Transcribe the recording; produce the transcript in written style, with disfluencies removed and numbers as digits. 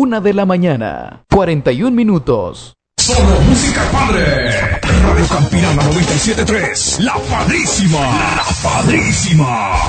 1 de la mañana, 41 minutos. Solo música padre. Radio Campirana 97.3. La Padrísima. La Padrísima.